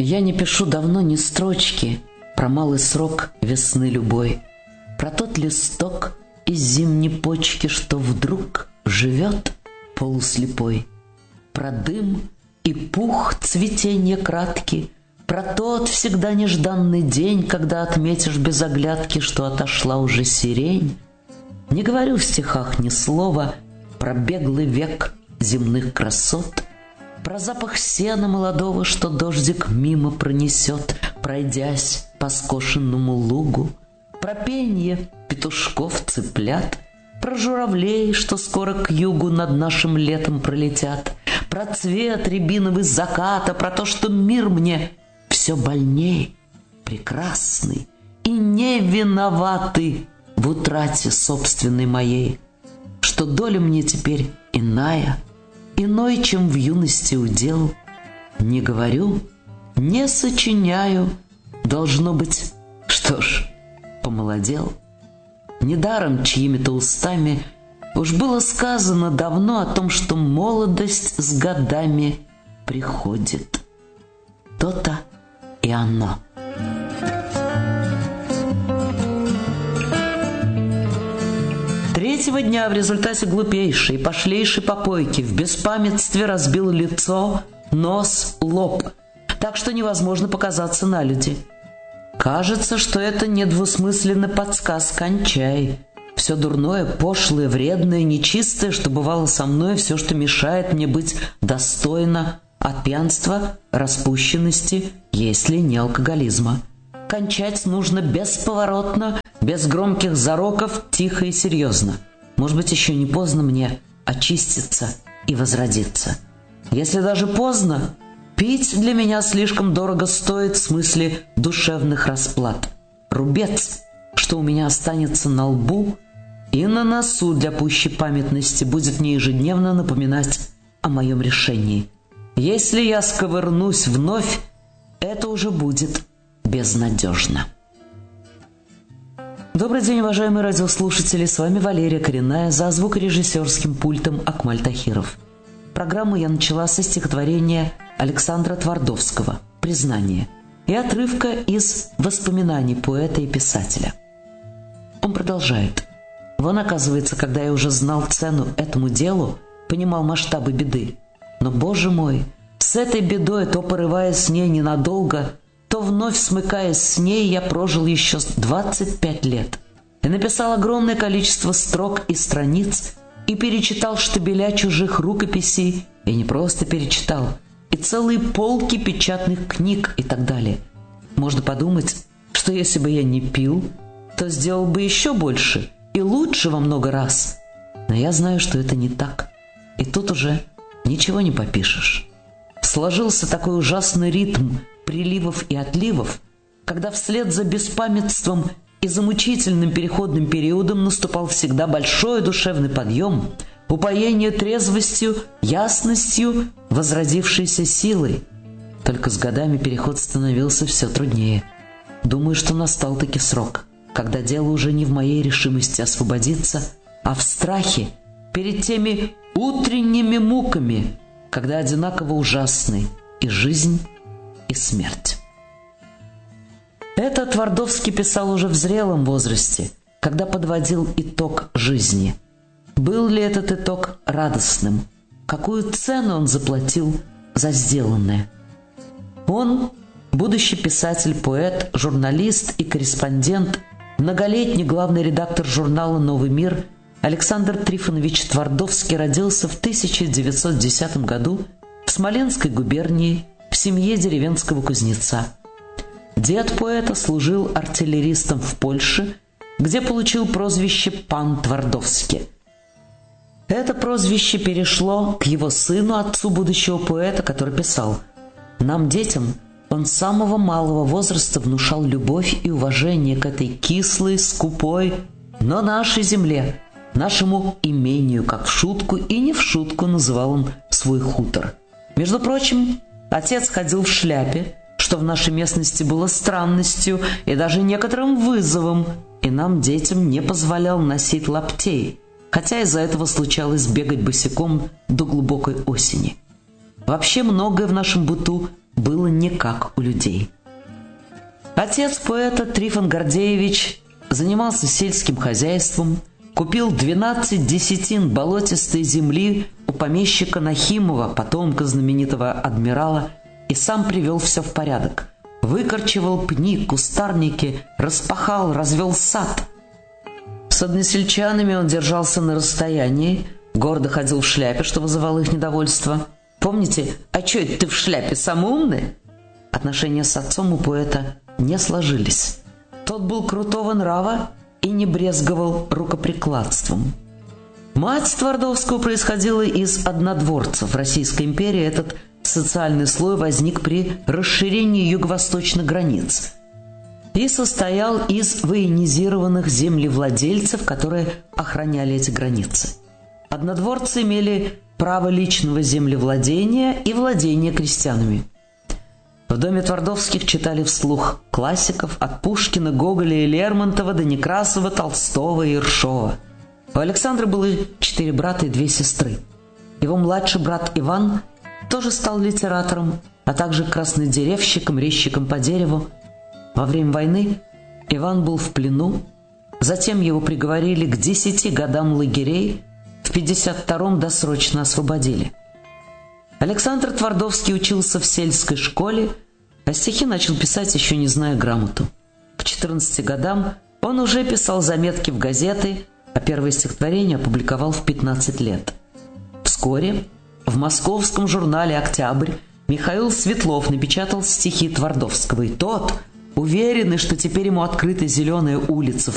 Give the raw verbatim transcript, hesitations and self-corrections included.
Я не пишу давно ни строчки про малый срок весны любой, про тот листок из зимней почки, что вдруг живет полуслепой, про дым и пух цветенья кратки, про тот всегда нежданный день, когда отметишь без оглядки, что отошла уже сирень. Не говорю в стихах ни слова про беглый век земных красот, про запах сена молодого, что дождик мимо пронесет, пройдясь по скошенному лугу, про пенье петушков-цыплят, про журавлей, что скоро к югу над нашим летом пролетят, про цвет рябиновый заката, про то, что мир мне все больней, прекрасный и не виноватый в утрате собственной моей, что доля мне теперь иная, иной, чем в юности удел. Не говорю, не сочиняю, должно быть, что ж, помолодел. Недаром чьими-то устами уж было сказано давно о том, что молодость с годами приходит. То-то и оно. Третьего дня в результате глупейшей, пошлейшей попойки в беспамятстве разбил лицо, нос, лоб, так что невозможно показаться налюди. Кажется, что это недвусмысленный подсказ «кончай». Все дурное, пошлое, вредное, нечистое, что бывало со мной, все, что мешает мне быть достойно от пьянства, распущенности, если не алкоголизма. Кончать нужно бесповоротно, без громких зароков, тихо и серьезно. Может быть, еще не поздно мне очиститься и возродиться. Если даже поздно, пить для меня слишком дорого стоит в смысле душевных расплат. Рубец, что у меня останется на лбу и на носу для пущей памятности, будет мне ежедневно напоминать о моем решении. Если я сковырнусь вновь, это уже будет безнадежно. Добрый день, уважаемые радиослушатели, с вами Валерия Коренная, за звукорежиссерским пультом Акмаль Тахиров. Программу я начала со стихотворения Александра Твардовского «Признание» и отрывка из воспоминаний поэта и писателя. Он продолжает. Вон, оказывается, когда я уже знал цену этому делу, понимал масштабы беды. Но, Боже мой, с этой бедой, то порываясь с ней ненадолго, то вновь смыкаясь с ней, я прожил еще двадцать пять лет и написал огромное количество строк и страниц, и перечитал штабеля чужих рукописей, и не просто перечитал, и целые полки печатных книг и так далее. Можно подумать, что если бы я не пил, то сделал бы еще больше и лучше во много раз. Но я знаю, что это не так, и тут уже ничего не попишешь. Сложился такой ужасный ритм приливов и отливов, когда вслед за беспамятством и за мучительным переходным периодом наступал всегда большой душевный подъем, упоение трезвостью, ясностью, возродившейся силой. Только с годами переход становился все труднее. Думаю, что настал таки срок, когда дело уже не в моей решимости освободиться, а в страхе перед теми утренними муками, когда одинаково ужасны и жизнь, и смерть. Это Твардовский писал уже в зрелом возрасте, когда подводил итог жизни. Был ли этот итог радостным? Какую цену он заплатил за сделанное? Он, будущий писатель, поэт, журналист и корреспондент, многолетний главный редактор журнала «Новый мир» Александр Трифонович Твардовский родился в тысяча девятьсот десятом году в Смоленской губернии в семье деревенского кузнеца. Дед поэта служил артиллеристом в Польше, где получил прозвище «Пан Твардовский». Это прозвище перешло к его сыну, отцу будущего поэта, который писал: «Нам, детям, он с самого малого возраста внушал любовь и уважение к этой кислой, скупой, но нашей земле, нашему имению, как в шутку и не в шутку называл он свой хутор. Между прочим, отец ходил в шляпе, что в нашей местности было странностью и даже некоторым вызовом, и нам, детям, не позволял носить лаптей, хотя из-за этого случалось бегать босиком до глубокой осени. Вообще многое в нашем быту было не как у людей. Отец поэта Трифон Гордеевич занимался сельским хозяйством, купил двенадцать десятин болотистой земли у помещика Нахимова, потомка знаменитого адмирала, и сам привел все в порядок. Выкорчевал пни, кустарники, распахал, развел сад. С односельчанами он держался на расстоянии, гордо ходил в шляпе, что вызывало их недовольство. Помните, а чё это ты в шляпе, самый умный? Отношения с отцом у поэта не сложились. Тот был крутого нрава и не брезговал рукоприкладством. Мать Твардовского происходила из однодворцев. В Российской империи этот социальный слой возник при расширении юго-восточных границ и состоял из военизированных землевладельцев, которые охраняли эти границы. Однодворцы имели право личного землевладения и владения крестьянами. В доме Твардовских читали вслух классиков от Пушкина, Гоголя и Лермонтова до Некрасова, Толстого и Ершова. У Александра было четыре брата и две сестры. Его младший брат Иван тоже стал литератором, а также краснодеревщиком, резчиком по дереву. Во время войны Иван был в плену, затем его приговорили к десяти годам лагерей, в пятьдесят втором досрочно освободили. Александр Твардовский учился в сельской школе, а стихи начал писать, еще не зная грамоту. К четырнадцати годам он уже писал заметки в газеты, а первое стихотворение опубликовал в пятнадцать лет. Вскоре в московском журнале «Октябрь» Михаил Светлов напечатал стихи Твардовского, и тот, уверенный, что теперь ему открыта зеленая улица в